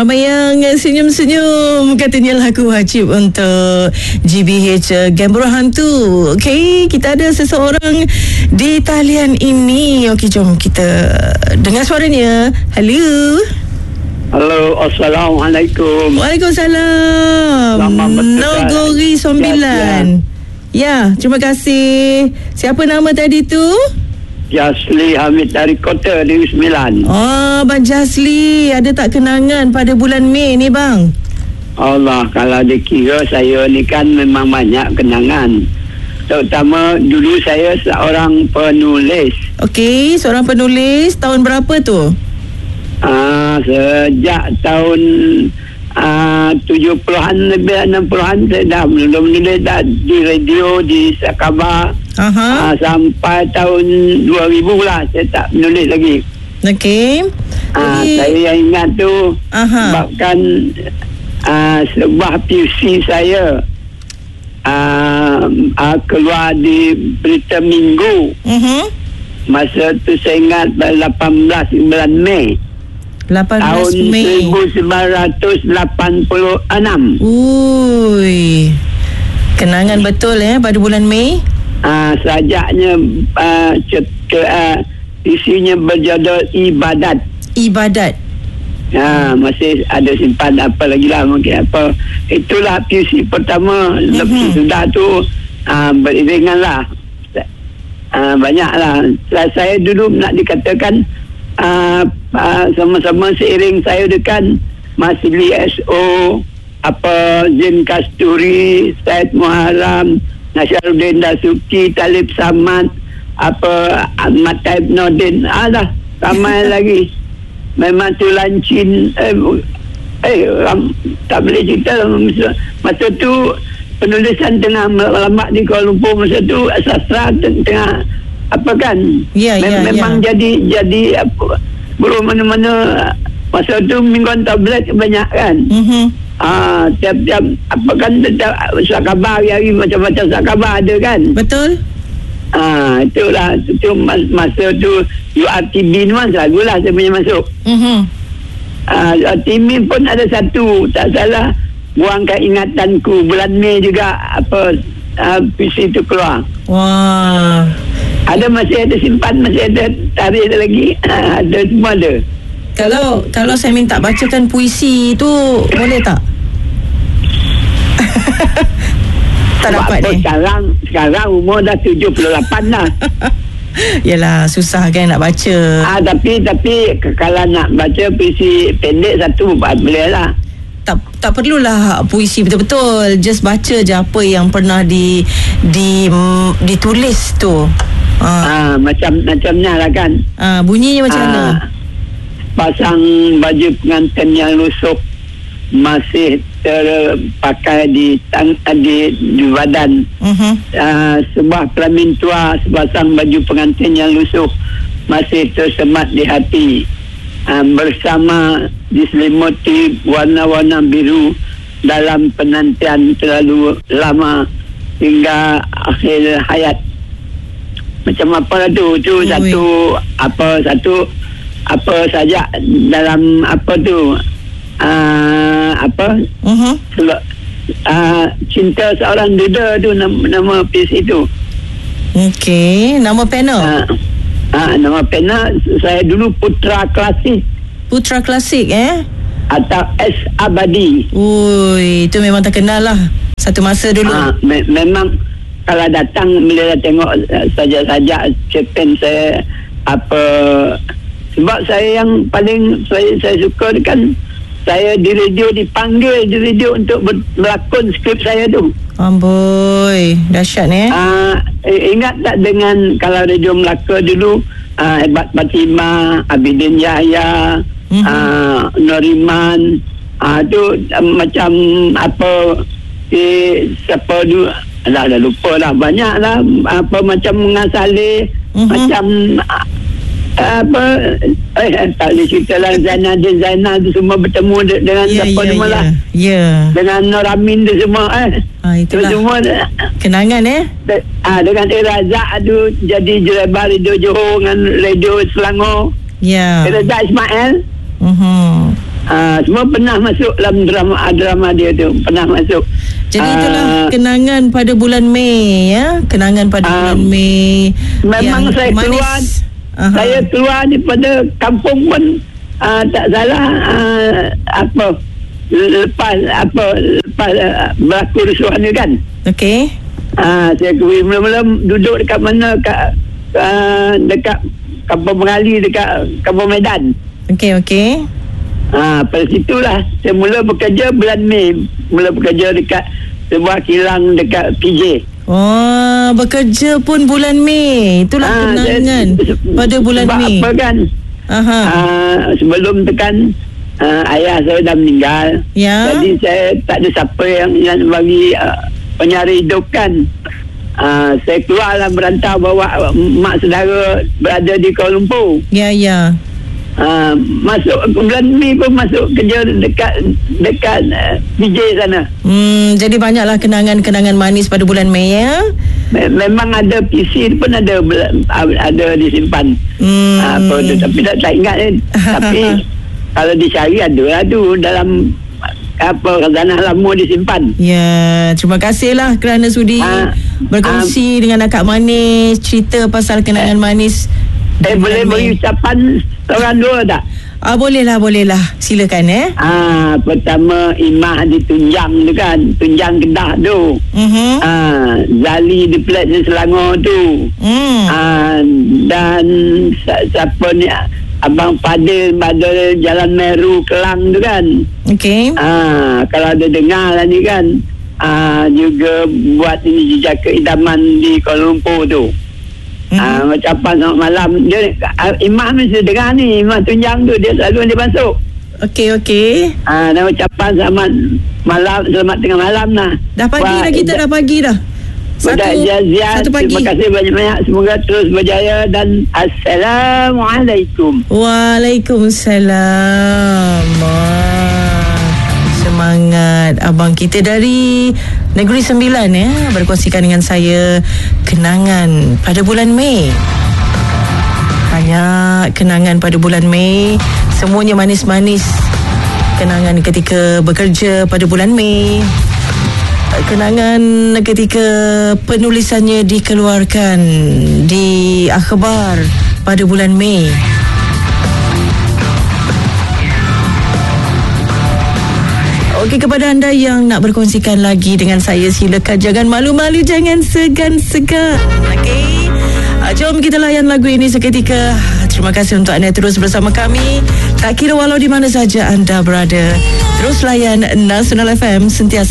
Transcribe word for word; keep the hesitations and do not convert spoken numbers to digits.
ramai yang senyum-senyum. Katanya lagu wajib untuk G B H uh, Gembira Hantu. Okey, kita ada seseorang di talian ini. Okey, jom kita dengar suaranya. Halo. Halo, Assalamualaikum. Waalaikumsalam. Nogori sembilan. Ya, ya, terima kasih. Siapa nama tadi tu? Jasli Hamid dari Kota Negeri Sembilan. Oh, Abang Jasli, ada tak kenangan pada bulan Mei ni bang? Allah, kalau dikira saya ni kan memang banyak kenangan. Terutama dulu saya seorang penulis. Okey, seorang penulis. Tahun berapa tu? Ah, sejak tahun ah, tujuh puluhan lebih enam puluhan saya dah mula menulis dah di radio di Sakaba. Aha. Ah, sampai tahun dua ribu lah saya tak menulis lagi. Okey. Ah, Jadi, saya yang ingat tu aha. sebabkan ah, sebuah puisi saya ah, ah, keluar di Berita Minggu. Uh-huh. Masa tu saya ingat lapan belas bulan Mei lapan belas tahun Mei seribu sembilan ratus lapan puluh enam. Ui. Kenangan betul ya pada bulan Mei. Ah, sajaknya ah, cet, ke, ah, isinya berjudul Ibadat. Ibadat. Ha, masih ada simpan apa lagi lah mungkin apa. Itulah puisi pertama. Mm-hmm. Lepas sudah tu ah, beriringan lah. Ah, banyak lah. Saya dulu nak dikatakan ah, ah, sama-sama seiring saya dekat Masli S O, apa Zin Kasturi, Said Muharram, Nasyaruddin Dasuki, Talib Samad, apa Ahmad Taib Nordin, ada ramai lagi. Memang tu lancin eh, eh ram, tak boleh cerita masa tu penulisan tengah melambat di Kuala Lumpur. Masa tu sastra tengah apa kan ya, Mem- ya, memang ya. jadi jadi apa buru mana-mana. Masa tu mingguan tablet banyak kan. Uh-huh. Ah, tiap-tiap apa kan surat khabar hari-hari macam-macam surat khabar ada kan. Betul. Ah, itulah itu masa tu U R T B ni mas lagulah saya punya masuk. Uh-huh. Ah, U R T B pun ada satu tak salah, buangkan ingatanku, bulan Mei juga apa ah, puisi tu keluar. Wah. Ada masih ada simpan, masih ada tarik ada lagi. Ah, ada semua ada. Kalau kalau saya minta bacakan puisi tu boleh tak? Tak dapat ni. Sekarang sekarang umur dah tujuh puluh lapan dah. Yalah, susah kan nak baca. Ah, tapi tapi kalau nak baca puisi pendek satu boleh lah. Tak tak perlulah puisi betul-betul, just baca je apa yang pernah di di mm, ditulis tu. Ah, Ah, macam macamnya lah kan. ah bunyinya macam mana? Ah, pasang baju pengantin yang lusuh masih terpakai di tang di, di badan. Uh-huh. Uh, sebuah pelamin tua sepasang baju pengantin yang lusuh masih tersemat di hati. Uh, bersama diselimuti warna-warna biru dalam penantian terlalu lama hingga akhir hayat. Macam apa tu? Tu satu apa satu apa saja dalam apa tu? Uh, apa Uh-huh. uh, cinta seorang duda tu nama, nama puisi tu. Okey, nama panel. Uh, uh, nama pena saya dulu Putra Klasik Putra Klasik eh. atau S Abadi. Ui, itu memang terkenal lah satu masa dulu. Uh, me- memang kalau datang bila dah tengok uh, sajak-sajak cerpen saya apa, sebab saya yang paling saya saya suka kan, saya di radio dipanggil di radio untuk ber, berlakon skrip saya tu. Amboi, dahsyat ni eh. Uh, ingat tak dengan kalau radio Melaka dulu uh, Hebat Fatimah, Abidin Yahya, mm-hmm. uh, Noriman, uh, tu uh, macam apa eh, siapa dulu dah, dah lupa lah, banyak lah apa macam Mengasali, mm-hmm. macam uh, apa eh tak boleh cerita lah. Zainadin Zainal tu semua bertemu de- dengan Ya, siapa ya, nama ya. lah Ya. dengan Nur Amin tu semua eh Ah, tu itulah semua kenangan eh. de- ah, dengan Razak tu jadi jurebar radio Johor dengan radio Selangor. Ya. Razak Ismail Mhm. ah, semua pernah masuk dalam drama drama dia tu, pernah masuk. Jadi itulah uh, kenangan pada bulan Mei, ya. Kenangan pada uh, bulan Mei. Memang saya manis. keluar Aha. Saya keluar daripada kampung pun uh, tak salah uh, apa lepas apa lepas uh, berlaku rusuhan ni kan. Okey. Ah, uh, saya mula-mula duduk dekat mana kat uh, dekat Kampung Mengali, dekat Kampung Medan. Okey, okey. Ah, pada situlah saya mula bekerja bulan Mei, mula bekerja dekat sebuah kilang dekat P J. Oh, bekerja pun bulan Mei. Itulah ah, kenangan saya, pada bulan sebab Mei. Apa kan? Aha. Ah, sebelum tekan uh, ayah saya dah meninggal. Ya. Jadi saya tak ada siapa yang yang bagi uh, penyari hidup kan. Uh, saya keluarlah merantau bawa mak saudara berada di Kuala Lumpur. Ya, ya. Uh, masuk bulan Mei pun masuk kerja dekat dekat uh, P J sana. Hmm, jadi banyaklah kenangan-kenangan manis pada bulan Mei, ya. Memang ada P C pun ada ada disimpan. Hmm. Uh, apa tu, tapi tak, tak ingat eh. Tapi kalau dicari ada lah tu dalam apa khazanah lama disimpan. Ya, terima kasihlah kerana sudi uh, berkongsi uh, dengan Akak Manis, cerita pasal kenangan uh, manis. Eh, boleh beri ucapan seorang dua tak? Ah, bolehlah, bolehlah. Silakan, eh. Ah, pertama Imah di Tunjang tu kan, Tunjang Kedah tu. Uh-huh. Ah, Zali di Plat di Selangor tu. Mm. Ah, dan siapa ni, Abang Fadil pada Jalan Meru Kelang tu kan. Okey. Ah, kalau ada dengar lah ni kan. Ah, juga buat ini jejak keidaman di Kuala Lumpur tu. Ah, uh, ucapan selamat malam. Dia uh, Imam mesti dengar ni, Imam Tunjang tu dia selalu dia masuk. Okey, okey. Ah, uh, dan ucapan selamat malam, selamat tengah malam lah. Dah pagi Wah, dah kita dah pagi dah. Satu, Jazian, satu pagi. Terima kasih banyak-banyak. Semoga terus berjaya dan Assalamualaikum. Waalaikumsalam. Semangat abang kita dari Negeri Sembilan, ya, berkongsikan dengan saya kenangan pada bulan Mei. Banyak kenangan pada bulan Mei, semuanya manis-manis. Kenangan ketika bekerja pada bulan Mei, kenangan ketika penulisannya dikeluarkan di akhbar pada bulan Mei. Okey, kepada anda yang nak berkongsikan lagi dengan saya, silakan, jangan malu-malu, jangan segan-segan. Okey, jom kita layan lagu ini seketika. Terima kasih untuk anda terus bersama kami. Tak kira walau di mana saja anda berada, terus layan Nasional F M, sentiasa